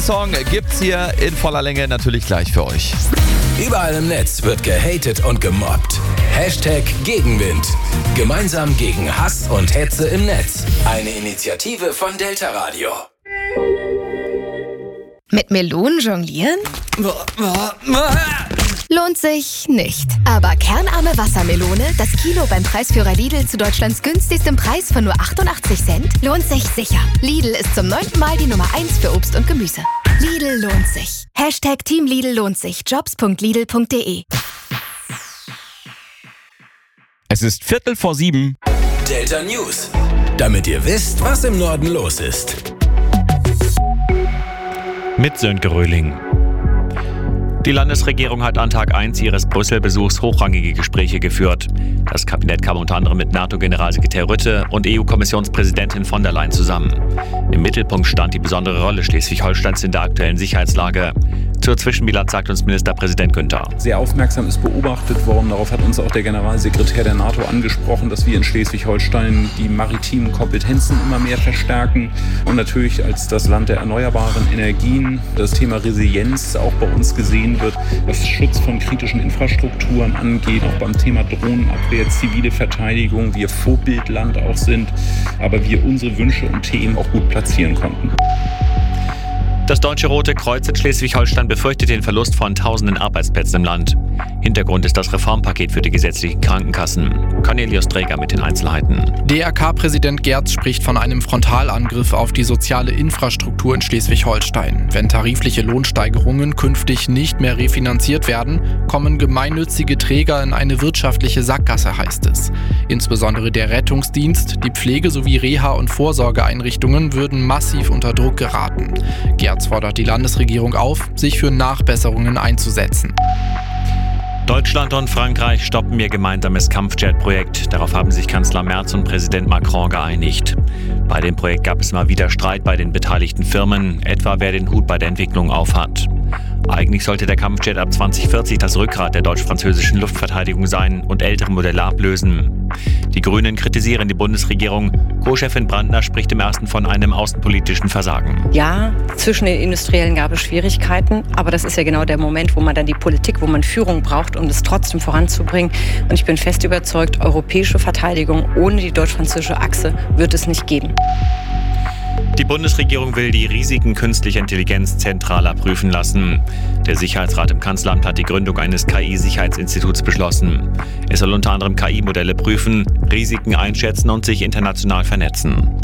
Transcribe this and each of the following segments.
Song gibt's hier in voller Länge natürlich gleich für euch. Überall im Netz wird gehatet und gemobbt. Hashtag Gegenwind. Gemeinsam gegen Hass und Hetze im Netz. Eine Initiative von Delta Radio. Mit Melonen jonglieren? Lohnt sich nicht. Aber kernarme Wassermelone, das Kilo beim Preisführer Lidl zu Deutschlands günstigstem Preis von nur 88 Cent, lohnt sich sicher. Lidl ist zum 9. Mal die Nummer 1 für Obst und Gemüse. Lidl lohnt sich. Hashtag Team Lidl lohnt sich. Jobs.lidl.de. Es ist 6:45. Delta News. Damit ihr wisst, was im Norden los ist. Mit Sönke Röhling. Die Landesregierung hat an Tag 1 ihres Brüssel-Besuchs hochrangige Gespräche geführt. Das Kabinett kam unter anderem mit NATO-Generalsekretär Rutte und EU-Kommissionspräsidentin von der Leyen zusammen. Im Mittelpunkt stand die besondere Rolle Schleswig-Holsteins in der aktuellen Sicherheitslage. Zur Zwischenbilanz sagt uns Ministerpräsident Günther. Sehr aufmerksam ist beobachtet worden. Darauf hat uns auch der Generalsekretär der NATO angesprochen, dass wir in Schleswig-Holstein die maritimen Kompetenzen immer mehr verstärken. Und natürlich als das Land der erneuerbaren Energien das Thema Resilienz auch bei uns gesehen wird, was Schutz von kritischen Infrastrukturen angeht, auch beim Thema Drohnenabwehr, zivile Verteidigung, wir Vorbildland auch sind, aber wir unsere Wünsche und Themen auch gut platzieren konnten. Das Deutsche Rote Kreuz in Schleswig-Holstein befürchtet den Verlust von tausenden Arbeitsplätzen im Land. Hintergrund ist das Reformpaket für die gesetzlichen Krankenkassen. Cornelius Träger mit den Einzelheiten. DRK-Präsident Gerz spricht von einem Frontalangriff auf die soziale Infrastruktur in Schleswig-Holstein. Wenn tarifliche Lohnsteigerungen künftig nicht mehr refinanziert werden, kommen gemeinnützige Träger in eine wirtschaftliche Sackgasse, heißt es. Insbesondere der Rettungsdienst, die Pflege sowie Reha- und Vorsorgeeinrichtungen würden massiv unter Druck geraten. Gerz fordert die Landesregierung auf, sich für Nachbesserungen einzusetzen. Deutschland und Frankreich stoppen ihr gemeinsames Kampfjet-Projekt. Darauf haben sich Kanzler Merz und Präsident Macron geeinigt. Bei dem Projekt gab es mal wieder Streit bei den beteiligten Firmen, etwa wer den Hut bei der Entwicklung aufhat. Eigentlich sollte der Kampfjet ab 2040 das Rückgrat der deutsch-französischen Luftverteidigung sein und ältere Modelle ablösen. Die Grünen kritisieren die Bundesregierung. Co-Chefin Brandner spricht im ersten von einem außenpolitischen Versagen. Ja, zwischen den Industriellen gab es Schwierigkeiten, aber das ist ja genau der Moment, wo man dann die Politik, wo man Führung braucht, um es trotzdem voranzubringen. Und ich bin fest überzeugt, europäische Verteidigung ohne die deutsch-französische Achse wird es nicht geben. Die Bundesregierung will die Risiken künstlicher Intelligenz zentraler prüfen lassen. Der Sicherheitsrat im Kanzleramt hat die Gründung eines KI-Sicherheitsinstituts beschlossen. Es soll unter anderem KI-Modelle prüfen, Risiken einschätzen und sich international vernetzen.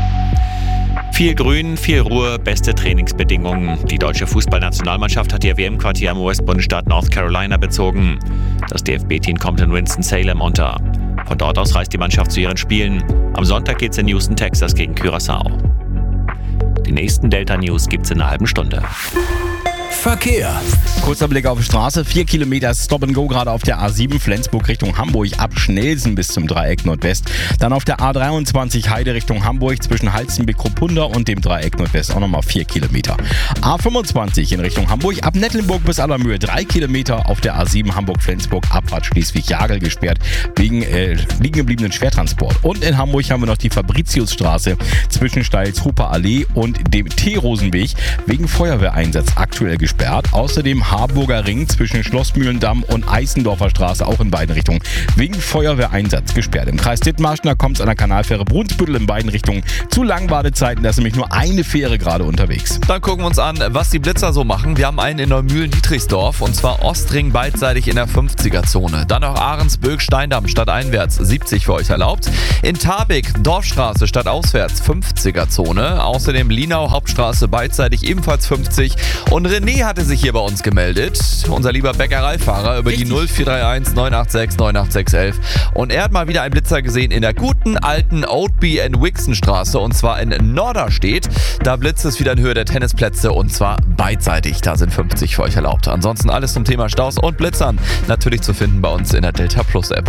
Viel Grün, viel Ruhe, beste Trainingsbedingungen. Die deutsche Fußballnationalmannschaft hat ihr WM-Quartier im US-Bundesstaat North Carolina bezogen. Das DFB-Team kommt in Winston-Salem unter. Von dort aus reist die Mannschaft zu ihren Spielen. Am Sonntag geht's in Houston, Texas gegen Curaçao. Die nächsten Delta News gibt's in einer halben Stunde. Verkehr. Kurzer Blick auf die Straße. 4 Kilometer Stop and Go gerade auf der A7 Flensburg Richtung Hamburg ab Schnelsen bis zum Dreieck Nordwest. Dann auf der A23 Heide Richtung Hamburg zwischen Halstenbeck-Kruppunda und dem Dreieck Nordwest auch nochmal 4 Kilometer. A25 in Richtung Hamburg ab Nettlenburg bis Allermühe 3 Kilometer. Auf der A7 Hamburg-Flensburg Abfahrt Schleswig-Jagel gesperrt wegen liegen gebliebenen Schwertransport. Und in Hamburg haben wir noch die Fabritiusstraße zwischen Steils-Huper Allee und dem T-Rosenweg wegen Feuerwehreinsatz aktuell gesperrt. Außerdem Harburger Ring zwischen Schlossmühlendamm und Eisendorfer Straße auch in beiden Richtungen wegen Feuerwehreinsatz gesperrt. Im Kreis Dithmarschen kommt es an der Kanalfähre Brunsbüttel in beiden Richtungen zu langen Wartezeiten. Da ist nämlich nur eine Fähre gerade unterwegs. Dann gucken wir uns an, was die Blitzer so machen. Wir haben einen in Neumühlen-Dietrichsdorf und zwar Ostring beidseitig in der 50er-Zone. Dann noch Ahrensböck-Steindamm stadteinwärts 70 für euch erlaubt. In Tarbig Dorfstraße stadtauswärts 50er-Zone. Außerdem Linau Hauptstraße beidseitig ebenfalls 50. Und René hatte sich hier bei uns gemeldet. Unser lieber Bäckereifahrer über die 0431 986 98611. Und er hat mal wieder einen Blitzer gesehen in der guten alten Oatby & Wixen Straße und zwar in Norderstedt. Da blitzt es wieder in Höhe der Tennisplätze und zwar beidseitig. Da sind 50 für euch erlaubt. Ansonsten alles zum Thema Staus und Blitzern natürlich zu finden bei uns in der Delta Plus App.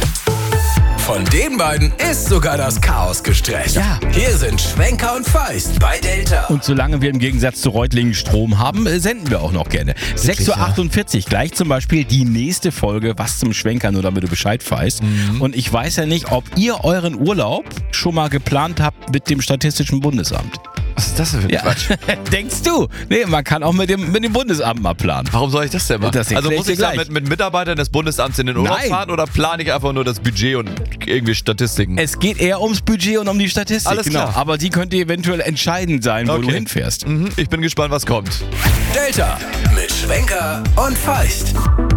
Von den beiden ist sogar das Chaos gestreckt. Ja. Hier sind Schwenker und Feist bei Delta. Und solange wir im Gegensatz zu Reutlingen Strom haben, senden wir auch noch gerne. 6:48 Uhr, gleich zum Beispiel die nächste Folge, was zum Schwenker, nur damit du Bescheid weißt. Und ich weiß ja nicht, ob ihr euren Urlaub schon mal geplant habt mit dem Statistischen Bundesamt. Was ist das denn für ein Quatsch? Denkst du? Nee, man kann auch mit dem Bundesamt mal planen. Warum soll ich das denn machen? Das Also erklär muss ich ich dir da gleich. mit Mitarbeitern des Bundesamts in den Urlaub Nein. fahren oder plane ich einfach nur das Budget und irgendwie Statistiken? Es geht eher ums Budget und um die Statistik. Alles klar. Aber die könnte eventuell entscheidend sein, wo du hinfährst. Ich bin gespannt, was kommt. Delta mit Schwenker und Feist.